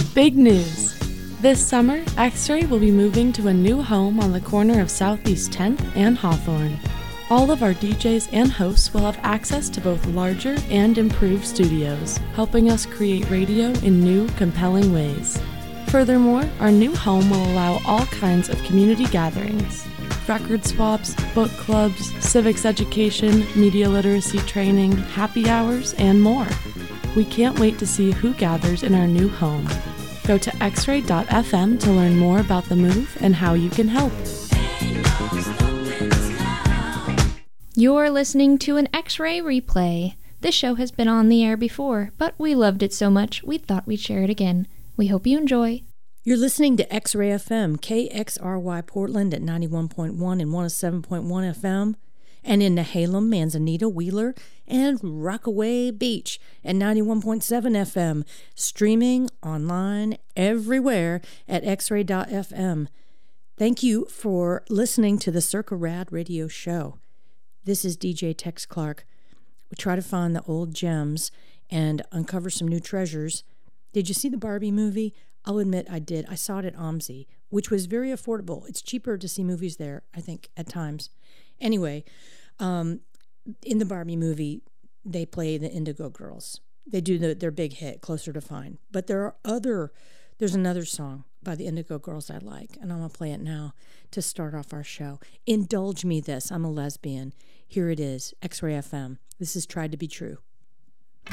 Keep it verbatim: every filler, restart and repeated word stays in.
Big news! This summer, X-Ray will be moving to a new home on the corner of Southeast tenth and Hawthorne. All of our D Js and hosts will have access to both larger and improved studios, helping us create radio in new, compelling ways. Furthermore, our new home will allow all kinds of community gatherings, record swaps, book clubs, civics education, media literacy training, happy hours, and more. We can't wait to see who gathers in our new home. Go to x ray dot f m to learn more about the move and how you can help. You're listening to an X-Ray replay. This show has been on the air before, but we loved it so much we thought we'd share it again. We hope you enjoy. You're listening to X-Ray F M, K X R Y Portland at ninety-one point one and one oh seven point one F M, and in Nehalem, Manzanita, Wheeler, and Rockaway Beach at ninety-one point seven F M, streaming online everywhere at x ray dot f m. Thank you for listening to the Circa Rad radio show. This is D J Tex Clark. We try to find the old gems and uncover some new treasures. Did you see the Barbie movie? I'll admit I did. I saw it at OMSI, which was very affordable. It's cheaper to see movies there, I think, at times. Anyway, um, in the Barbie movie, they play the Indigo Girls. They do the, their big hit, Closer to Fine. But there are other, there's another song by the Indigo Girls I like, and I'm going to play it now to start off our show. Indulge me this. I'm a lesbian. Here it is, X-Ray F M. This is Tried to Be True.